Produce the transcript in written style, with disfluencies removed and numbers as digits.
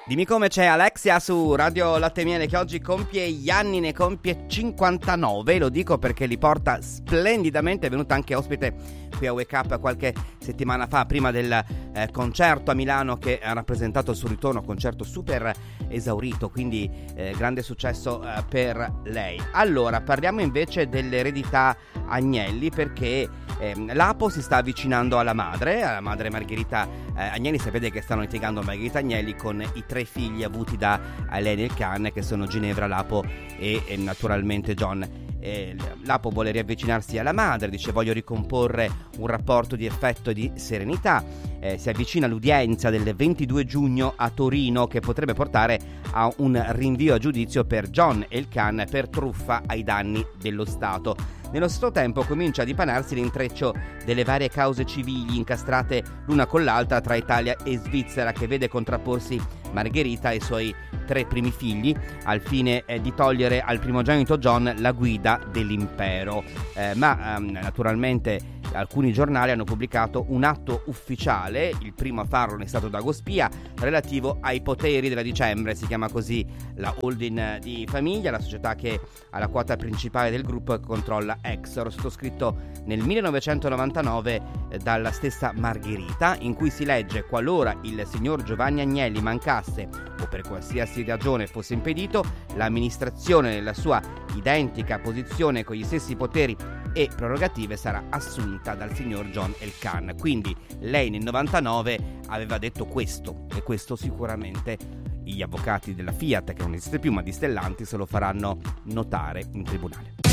Dimmi come, c'è Alexia su Radio Latte e Miele che oggi compie gli anni, ne compie 59, lo dico perché li porta splendidamente, è venuta anche ospite qui a Wake Up qualche settimana fa, prima del concerto a Milano che ha rappresentato il suo ritorno, concerto super esaurito, quindi grande successo per lei. Allora, parliamo invece dell'eredità Agnelli, perché Lapo si sta avvicinando alla madre Margherita Agnelli. Sapete che stanno litigando Margherita Agnelli con i 3 figli avuti da Elena El Khan, che sono Ginevra, Lapo e naturalmente John. Lapo vuole riavvicinarsi alla madre, dice: voglio ricomporre un rapporto di affetto e di serenità. Si avvicina l'udienza del 22 giugno a Torino, che potrebbe portare a un rinvio a giudizio per John El Khan per truffa ai danni dello Stato. Nello stesso tempo comincia a dipanarsi l'intreccio delle varie cause civili incastrate l'una con l'altra tra Italia e Svizzera, che vede contrapporsi Margherita e i suoi 3 primi figli al fine di togliere al primogenito John la guida dell'impero. Naturalmente alcuni giornali hanno pubblicato un atto ufficiale, il primo a farlo è stato Dagospia, relativo ai poteri della Dicembre. Si chiama così la holding di famiglia, la società che ha la quota principale del gruppo e controlla Exor, sottoscritto nel 1999 dalla stessa Margherita, in cui si legge: qualora il signor Giovanni Agnelli mancasse o per qualsiasi ragione fosse impedito, l'amministrazione nella sua identica posizione con gli stessi poteri e prerogative sarà assunta dal signor John El Khan. Quindi lei nel 99 aveva detto questo, e questo sicuramente gli avvocati della Fiat, che non esiste più ma di Stellantis, lo faranno notare in tribunale.